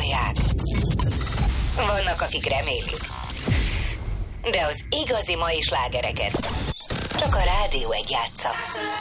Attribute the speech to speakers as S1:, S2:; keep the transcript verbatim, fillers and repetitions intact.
S1: hallják. Vannak, akik remélik. De az igazi mai slágereket csak a Rádió egy játsza.